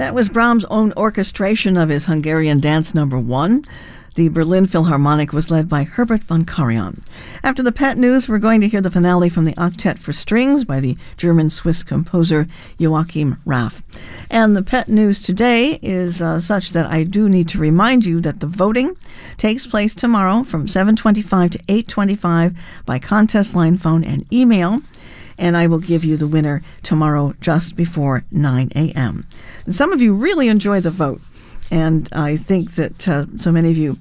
That was Brahms' own orchestration of his Hungarian Dance No. 1. The Berlin Philharmonic was led by Herbert von Karajan. After the pet news, we're going to hear the finale from the Octet for Strings by the German-Swiss composer Joachim Raff. And the pet news today is such that I do need to remind you that the voting takes place tomorrow from 7:25 to 8:25 by contest line, phone, and email. And I will give you the winner tomorrow just before 9 a.m. And some of you really enjoy the vote. And I think that so many of you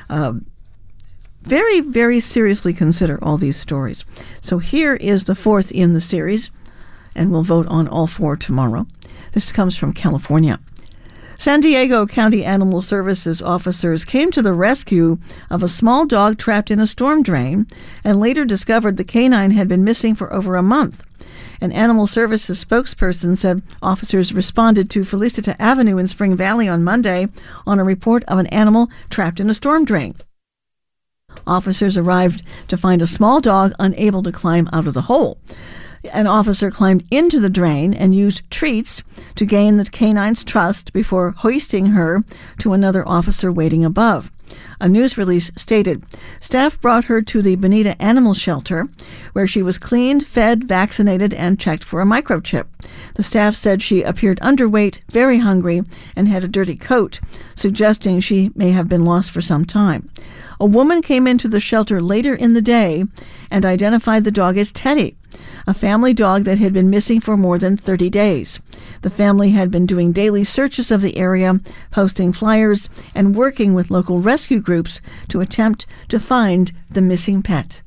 very, very seriously consider all these stories. So here is the fourth in the series, and we'll vote on all four tomorrow. This comes from California. San Diego County Animal Services officers came to the rescue of a small dog trapped in a storm drain and later discovered the canine had been missing for over a month. An Animal Services spokesperson said officers responded to Felicita Avenue in Spring Valley on Monday on a report of an animal trapped in a storm drain. Officers arrived to find a small dog unable to climb out of the hole. An officer climbed into the drain and used treats to gain the canine's trust before hoisting her to another officer waiting above. A news release stated, staff brought her to the Bonita Animal Shelter, where she was cleaned, fed, vaccinated, and checked for a microchip. The staff said she appeared underweight, very hungry, and had a dirty coat, suggesting she may have been lost for some time. A woman came into the shelter later in the day and identified the dog as Teddy, a family dog that had been missing for more than 30 days. The family had been doing daily searches of the area, posting flyers, and working with local rescue groups to attempt to find the missing pet.